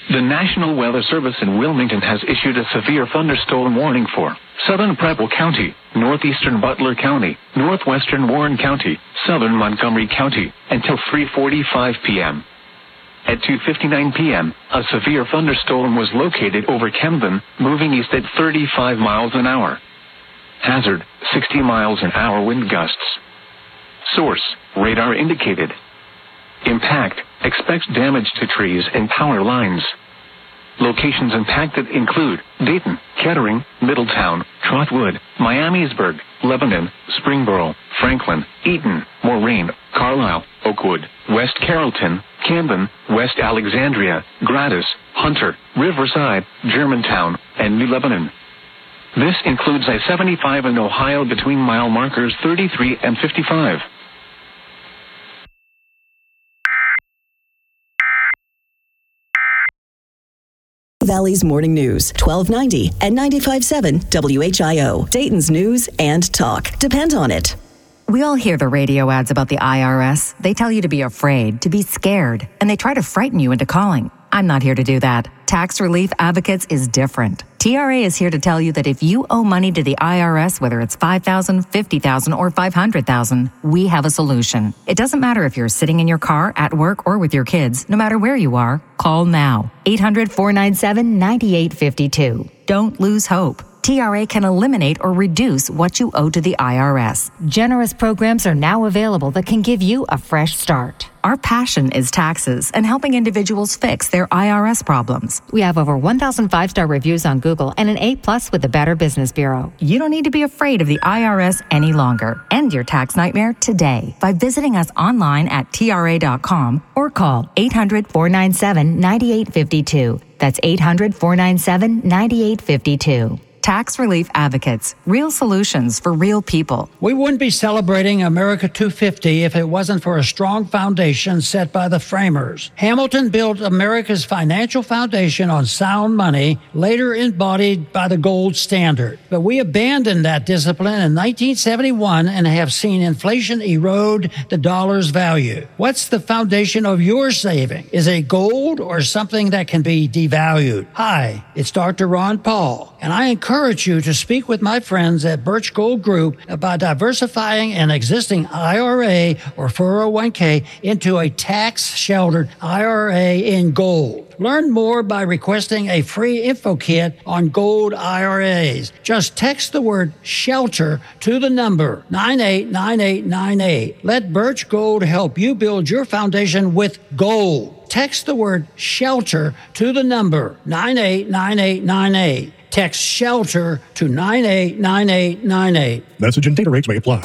The National Weather Service in Wilmington has issued a severe thunderstorm warning for southern Preble County, northeastern Butler County, northwestern Warren County, southern Montgomery County, until 3:45 p.m. At 2:59 p.m., a severe thunderstorm was located over Camden, moving east at 35 miles an hour. Hazard, 60 miles an hour wind gusts. Source, radar indicated. Impact, expects damage to trees and power lines. Locations impacted include Dayton, Kettering, Middletown, Trotwood, Miamisburg, Lebanon, Springboro, Franklin, Eaton, Moraine, Carlisle, Oakwood, West Carrollton, Camden, West Alexandria, Gradus, Hunter, Riverside, Germantown, and New Lebanon. This includes I-75 in Ohio between mile markers 33 and 55. Valley's Morning News, 1290 and 95.7 WHIO. Dayton's news and talk. Depend on it. We all hear the radio ads about the IRS. They tell you to be afraid, to be scared, and they try to frighten you into calling. I'm not here to do that. Tax Relief Advocates is different. TRA is here to tell you that if you owe money to the IRS, whether it's $5,000, $50,000, or $500,000, we have a solution. It doesn't matter if you're sitting in your car, at work, or with your kids. No matter where you are, call now. 800-497-9852. Don't lose hope. TRA can eliminate or reduce what you owe to the IRS. Generous programs are now available that can give you a fresh start. Our passion is taxes and helping individuals fix their IRS problems. We have over 1,000 5-star reviews on Google and an A+ with the Better Business Bureau. You don't need to be afraid of the IRS any longer. End your tax nightmare today by visiting us online at TRA.com or call 800-497-9852. That's 800-497-9852. Tax Relief Advocates. Real solutions for real people. We wouldn't be celebrating America 250 if it wasn't for a strong foundation set by the framers. Hamilton built America's financial foundation on sound money, later embodied by the gold standard. But we abandoned that discipline in 1971 and have seen inflation erode the dollar's value. What's the foundation of your saving? Is it gold or something that can be devalued? Hi, it's Dr. Ron Paul, and I encourage you to speak with my friends at Birch Gold Group about diversifying an existing IRA or 401k into a tax-sheltered IRA in gold. Learn more by requesting a free info kit on gold IRAs. Just text the word SHELTER to the number 989898. Let Birch Gold help you build your foundation with gold. Text the word SHELTER to the number 989898. Text SHELTER to 989898. Message and data rates may apply.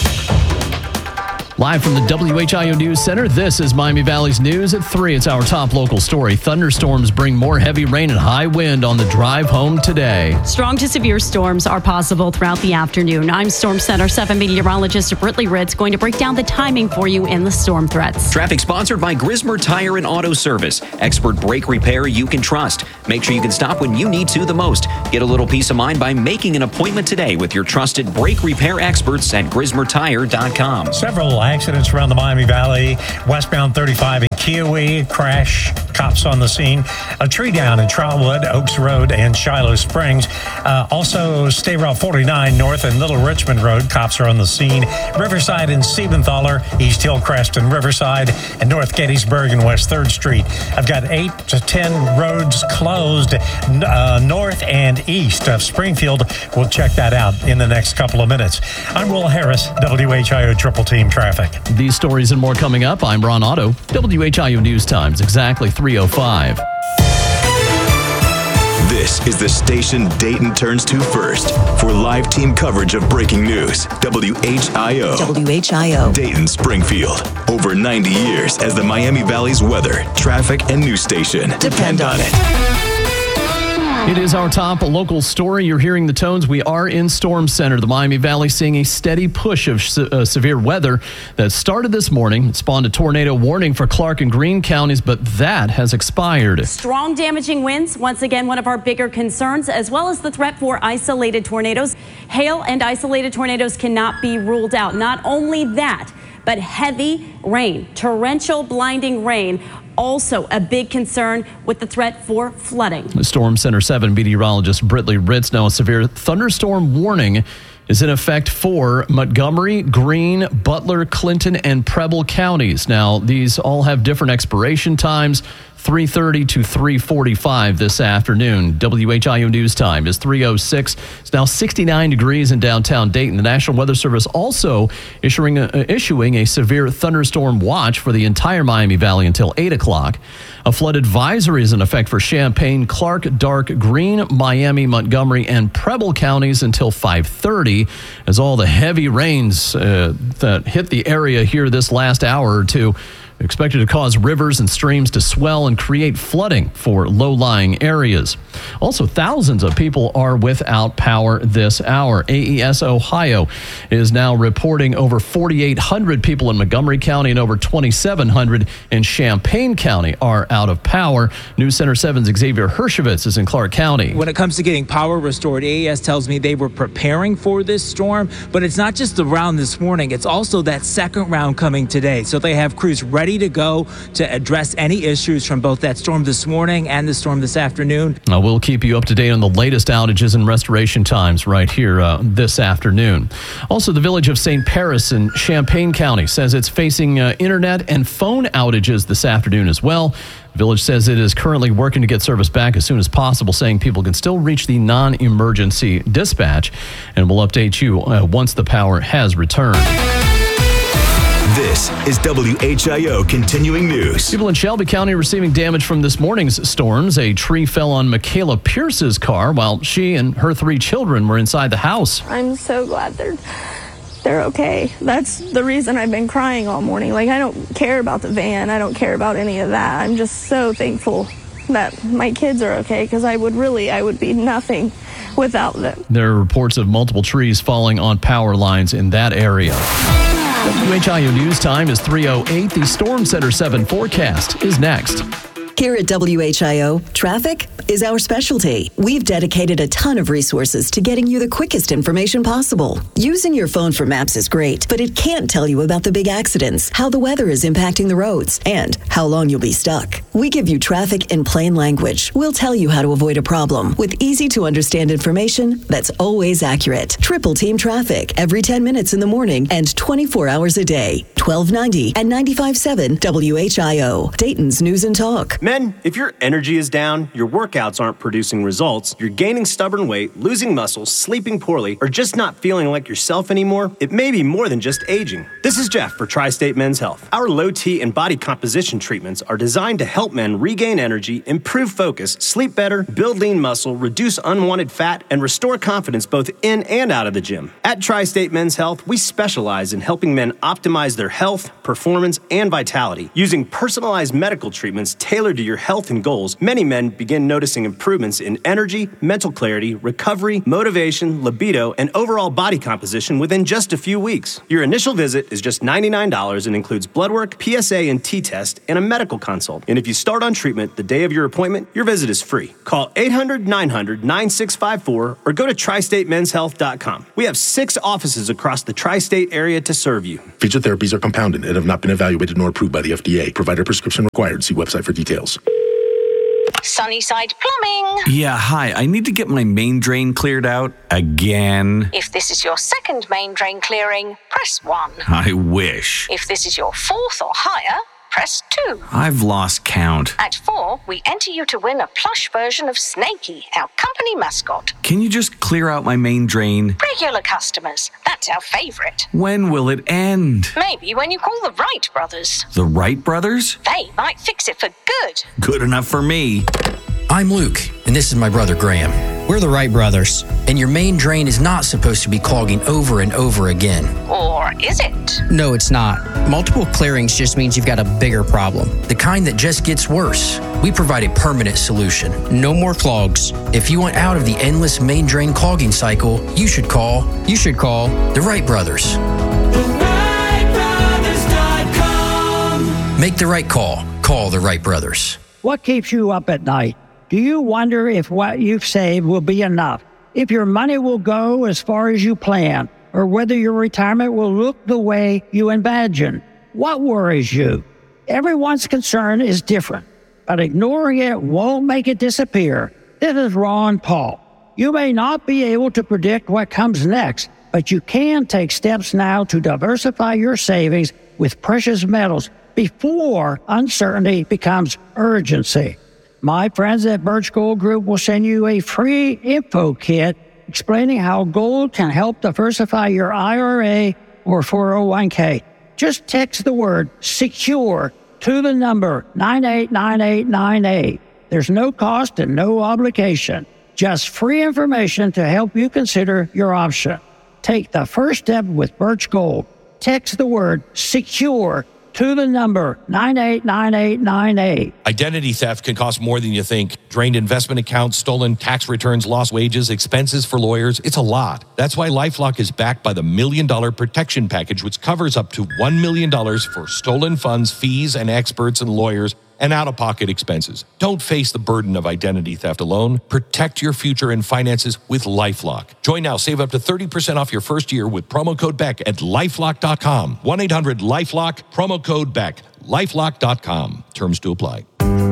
Live from the WHIO News Center, this is Miami Valley's News at 3. It's our top local story. Thunderstorms bring more heavy rain and high wind on the drive home today. Strong to severe storms are possible throughout the afternoon. I'm Storm Center 7 meteorologist Britley Ritz, going to break down the timing for you in the storm threats. Traffic sponsored by Grismer Tire and Auto Service. Expert brake repair you can trust. Make sure you can stop when you need to the most. Get a little peace of mind by making an appointment today with your trusted brake repair experts at GrismerTire.com. Several accidents around the Miami Valley. Westbound 35 in Kiowee, crash. Cops on the scene. A tree down in Trotwood, Oaks Road, and Shiloh Springs. Also, State Route 49 north and Little Richmond Road. Cops are on the scene. Riverside and Siebenthaler, East Hillcrest and Riverside, and North Gettysburg and West 3rd Street. I've got 8 to 10 roads closed north and east of Springfield. We'll check that out in the next couple of minutes. I'm Will Harris, WHIO Triple Team Traffic. These stories and more coming up. I'm Ron Otto, WHIO News Times, exactly 3:05. This is the station Dayton turns to first for live team coverage of breaking news. WHIO. WHIO. Dayton, Springfield. Over 90 years as the Miami Valley's weather, traffic, and news station. Depend on it. It is our top local story. You're hearing the tones. We are in Storm Center. The Miami Valley seeing a steady push of severe weather that started this morning. It spawned a tornado warning for Clark and Greene counties, but that has expired. Strong damaging winds, once again, one of our bigger concerns, as well as the threat for isolated tornadoes. Hail and isolated tornadoes cannot be ruled out. Not only that, but heavy rain, torrential blinding rain Also a big concern with the threat for flooding. Storm Center 7 meteorologist Britley Ritz. Now a severe thunderstorm warning is in effect for Montgomery, Greene, Butler, Clinton, and Preble counties. Now, these all have different expiration times. 3:30 to 3:45 this afternoon. WHIO News Time is 3:06. It's now 69 degrees in downtown Dayton. The National Weather Service also issuing a severe thunderstorm watch for the entire Miami Valley until 8 o'clock. A flood advisory is in effect for Champaign, Clark, Darke, Greene, Miami, Montgomery, and Preble counties until 5:30, as all the heavy rains that hit the area here this last hour or two expected to cause rivers and streams to swell and create flooding for low-lying areas. Also, thousands of people are without power this hour. AES Ohio is now reporting over 4,800 people in Montgomery County and over 2,700 in Champaign County are out of power. News Center 7's Xavier Hershevitz is in Clark County. When it comes to getting power restored, AES tells me they were preparing for this storm, but it's not just the round this morning, it's also that second round coming today. So they have crews ready to go to address any issues from both that storm this morning and the storm this afternoon. We'll keep you up to date on the latest outages and restoration times right here this afternoon. Also, the village of St. Paris in Champaign County says it's facing internet and phone outages this afternoon as well. The village says it is currently working to get service back as soon as possible, saying people can still reach the non-emergency dispatch, and we'll update you once the power has returned. This is WHIO Continuing News. People in Shelby County receiving damage from this morning's storms. A tree fell on Michaela Pierce's car while she and her 3 children were inside the house. I'm so glad they're okay. That's the reason I've been crying all morning. Like, I don't care about the van. I don't care about any of that. I'm just so thankful that my kids are okay, because I would be nothing without them. There are reports of multiple trees falling on power lines in that area. WHIO News Time is 3:08. The Storm Center 7 forecast is next. Here at WHIO, traffic is our specialty. We've dedicated a ton of resources to getting you the quickest information possible. Using your phone for maps is great, but it can't tell you about the big accidents, how the weather is impacting the roads, and how long you'll be stuck. We give you traffic in plain language. We'll tell you how to avoid a problem with easy-to-understand information that's always accurate. Triple Team Traffic every 10 minutes in the morning and 24 hours a day. 1290 and 95.7 WHIO, Dayton's News and Talk. Men, if your energy is down, your workouts aren't producing results, you're gaining stubborn weight, losing muscle, sleeping poorly, or just not feeling like yourself anymore, it may be more than just aging. This is Jeff for Tri-State Men's Health. Our low T and body composition treatments are designed to help men regain energy, improve focus, sleep better, build lean muscle, reduce unwanted fat, and restore confidence both in and out of the gym. At Tri-State Men's Health, we specialize in helping men optimize their health, performance, and vitality. Using personalized medical treatments tailored to your health and goals, many men begin noticing improvements in energy, mental clarity, recovery, motivation, libido, and overall body composition within just a few weeks. Your initial visit is just $99 and includes blood work, PSA and T-test, and a medical consult. And if you start on treatment the day of your appointment, your visit is free. Call 800-900-9654 or go to tristatemenshealth.com. We have 6 offices across the tri-state area to serve you. Feature therapies are compounded and have not been evaluated nor approved by the FDA. Provider prescription required. See website for details. Sunnyside Plumbing. Yeah, hi. I need to get my main drain cleared out again. If this is your second main drain clearing, press 1. I wish. If this is your 4th or higher, press 2. I've lost count. At 4, we enter you to win a plush version of Snakey, our company mascot. Can you just clear out my main drain? Regular customers, that's our favorite. When will it end? Maybe when you call the Wright brothers. The Wright brothers? They might fix it for good. Good enough for me. I'm Luke, and this is my brother Graham. We're the Wright brothers, and your main drain is not supposed to be clogging over and over again. Or is it? No, it's not. Multiple clearings just means you've got a bigger problem, the kind that just gets worse. We provide a permanent solution. No more clogs. If you want out of the endless main drain clogging cycle, you should call the Wright brothers. TheWrightBrothers.com. Make the right call. Call the Wright brothers. What keeps you up at night? Do you wonder if what you've saved will be enough? If your money will go as far as you plan? Or whether your retirement will look the way you imagine? What worries you? Everyone's concern is different, but ignoring it won't make it disappear. This is Ron Paul. You may not be able to predict what comes next, but you can take steps now to diversify your savings with precious metals before uncertainty becomes urgency. My friends at Birch Gold Group will send you a free info kit explaining how gold can help diversify your IRA or 401k. Just text the word SECURE to the number 989898. There's no cost and no obligation. Just free information to help you consider your option. Take the first step with Birch Gold. Text the word SECURE to the number 989898. Identity theft can cost more than you think. Drained investment accounts, stolen tax returns, lost wages, expenses for lawyers. It's a lot. That's why LifeLock is backed by the $1 Million Protection Package, which covers up to $1 million for stolen funds, fees, and experts and lawyers, and out-of-pocket expenses. Don't face the burden of identity theft alone. Protect your future and finances with LifeLock. Join now. Save up to 30% off your first year with promo code BECK at LifeLock.com. 1-800-LifeLock, promo code BECK. LifeLock.com. Terms to apply.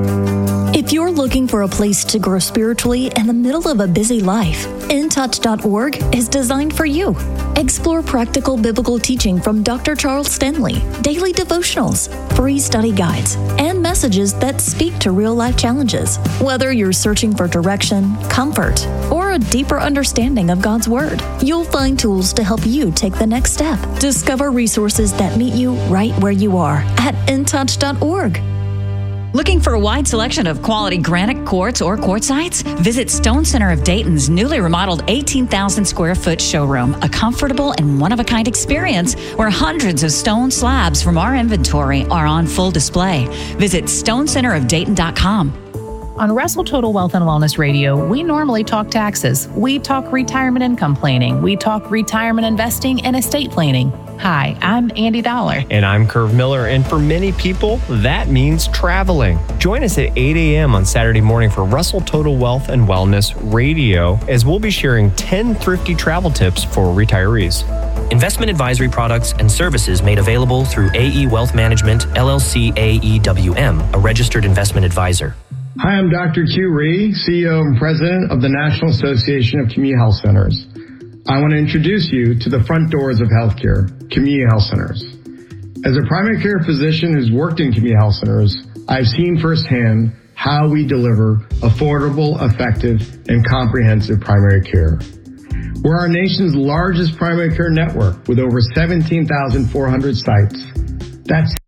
If you're looking for a place to grow spiritually in the middle of a busy life, InTouch.org is designed for you. Explore practical biblical teaching from Dr. Charles Stanley, daily devotionals, free study guides, and messages that speak to real-life challenges. Whether you're searching for direction, comfort, or a deeper understanding of God's Word, you'll find tools to help you take the next step. Discover resources that meet you right where you are at InTouch.org. Looking for a wide selection of quality granite quartz or quartzites? Visit Stone Center of Dayton's newly remodeled 18,000 square foot showroom, a comfortable and one-of-a-kind experience where hundreds of stone slabs from our inventory are on full display. Visit stonecenterofdayton.com. On Russell Total Wealth and Wellness Radio, we normally talk taxes. We talk retirement income planning. We talk retirement investing and estate planning. Hi, I'm Andy Dollar. And I'm Curve Miller. And for many people, that means traveling. Join us at 8 a.m. on Saturday morning for Russell Total Wealth and Wellness Radio, as we'll be sharing 10 thrifty travel tips for retirees. Investment advisory products and services made available through AE Wealth Management, LLC AEWM, a registered investment advisor. Hi, I'm Dr. Q Rhee, CEO and President of the National Association of Community Health Centers. I want to introduce you to the front doors of healthcare, community health centers. As a primary care physician who's worked in community health centers, I've seen firsthand how we deliver affordable, effective, and comprehensive primary care. We're our nation's largest primary care network with over 17,400 sites. That's